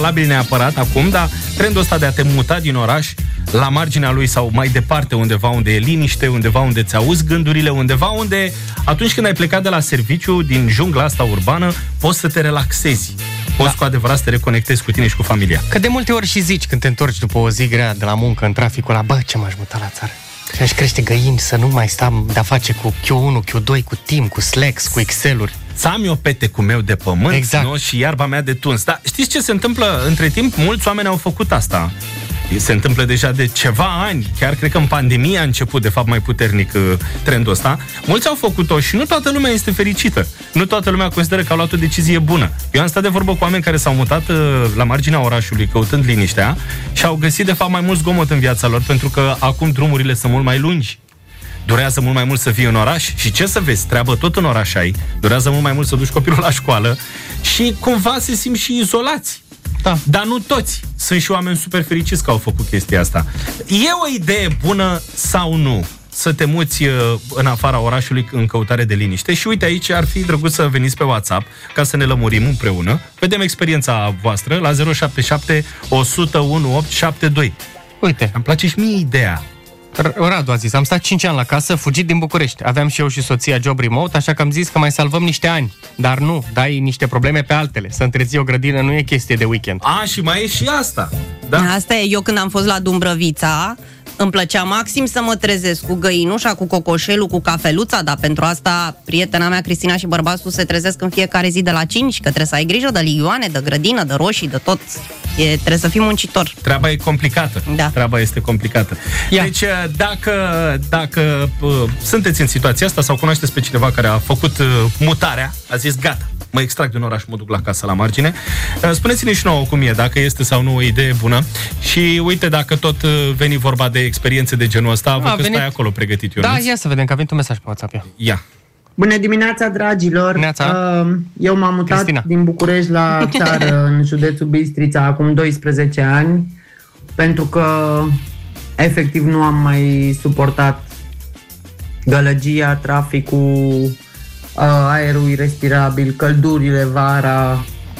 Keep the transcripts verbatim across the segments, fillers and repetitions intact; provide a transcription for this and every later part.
valabil neapărat acum, dar trendul ăsta de a te muta din oraș la marginea lui sau mai departe, undeva unde e liniște, undeva unde ți auzi gândurile, undeva unde atunci când ai plecat de la serviciu, din jungla asta urbană, poți să te relaxezi. Poți da. cu adevărat să te reconectezi cu tine și cu familia. Că de multe ori și zici când te întorci după o zi grea de la muncă în traficul ăla, bă, ce m-aș muta la țară. Și aș crește găini, să nu mai stăm de-a face cu Q unu, Q doi, cu Team, cu Slex, cu Excel-uri. Să am eu petecul meu de pământ, exact. Nu? Și iarba mea de tuns. Dar știți ce se întâmplă? Între timp, mulți oameni au făcut asta. Se întâmplă deja de ceva ani, chiar cred că în pandemie a început, de fapt, mai puternic trendul ăsta. Mulți au făcut-o și nu toată lumea este fericită. Nu toată lumea consideră că au luat o decizie bună. Eu am stat de vorbă cu oameni care s-au mutat la marginea orașului, căutând liniștea, și au găsit, de fapt, mai mult zgomot în viața lor, pentru că acum drumurile sunt mult mai lungi. Durează mult mai mult să fii în oraș și ce să vezi, treabă tot în oraș ai, durează mult mai mult să duci copilul la școală și cumva se simt și izolați. Da. Dar nu toți. Sunt și oameni super fericiți că au făcut chestia asta. E o idee bună sau nu să te muți în afara orașului în căutare de liniște? Și uite, aici ar fi drăguț să veniți pe WhatsApp ca să ne lămurim împreună. Vedem experiența voastră la zero șapte șapte, o sută unu, opt șapte doi. Uite, îmi place și mie ideea. Radu a zis, am stat cinci ani la casă, fugit din București. Aveam și eu și soția job remote, așa că am zis că mai salvăm niște ani. Dar nu, dai niște probleme pe altele. Să întreții o grădină nu e chestie de weekend. A, și mai e și asta. Da. Asta e, eu când am fost la Dumbrăvița, îmi plăcea maxim să mă trezesc cu găinușa, cu cocoșelul, cu cafeluța, dar pentru asta prietena mea, Cristina, și bărbatul se trezesc în fiecare zi de la cinci, că trebuie să ai grijă de ligioane, de grădină, de roșii, de tot. E, trebuie să fii muncitor. Treaba e complicată. Da. Treaba este complicată. Ia. Deci, dacă, dacă uh, sunteți în situația asta sau cunoașteți pe cineva care a făcut uh, mutarea, a zis gata, mă extrag din oraș, mă duc la casă la margine, uh, spuneți-ne și nouă cum e, dacă este sau nu o idee bună. Și uite, dacă tot uh, veni vorba de experiențe de genul ăsta, văd că venit... stai acolo pregătit, Ionuț. Da, ia să vedem, că a venit un mesaj pe WhatsApp. Ia. ia. Bună dimineața, dragilor! Neața. Eu m-am mutat Cristina. din București la țară, în județul Bistrița, acum doisprezece ani, pentru că efectiv nu am mai suportat gălăgia, traficul, aerul irrespirabil, căldurile vara.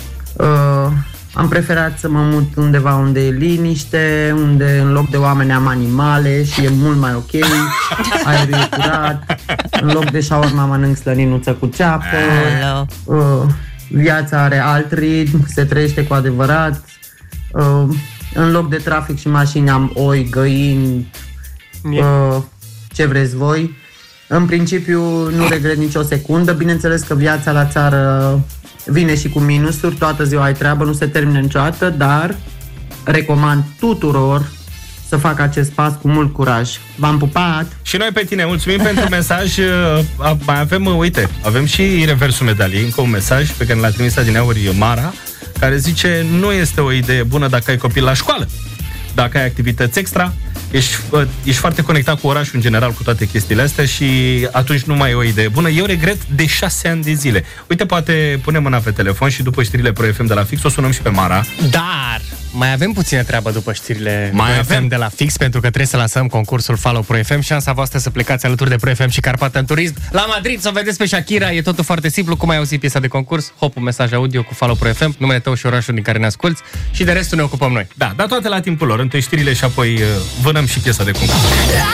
Am preferat să mă mut undeva unde e liniște, unde în loc de oameni am animale și e mult mai ok, aerul e curat, în loc de shawarma mănânc slăninuță cu ceapă, uh, viața are alt ritm, se trăiește cu adevărat, uh, în loc de trafic și mașini am oi, găini, uh, ce vreți voi. În principiu nu regret nicio secundă, bineînțeles că viața la țară vine și cu minusuri, toată ziua ai treabă, nu se termină niciodată, dar recomand tuturor să facă acest pas cu mult curaj. V-am pupat! Și noi pe tine, mulțumim pentru mesaj. Mai avem, uite, avem și reversul medaliei, încă un mesaj pe care l-a trimis adineauri Mara, care zice, nu este o idee bună dacă ai copil la școală. Dacă ai activități extra, ești, ești foarte conectat cu orașul în general, cu toate chestiile astea și atunci nu mai e o idee bună. Eu regret de șase ani de zile. Uite, poate punem mâna pe telefon și după știrile Pro F M de la Fix o sunăm și pe Mara. Dar mai avem puțină treabă după știrile mai Pro avem. F M de la Fix, pentru că trebuie să lansăm concursul Follow Pro F M. Șansa voastră să plecați alături de Pro F M și Carpathia în turism la Madrid, să o vedeți pe Shakira. E totul foarte simplu. Cum ai auzit piesa de concurs? Hop, un mesaj audio cu Follow Pro F M, numele tău și orașul din care ne asculți și de restul ne ocupăm noi. Da, dar toate la timpul lor. Întâi știrile și apoi uh, vânăm și piesa de concurs.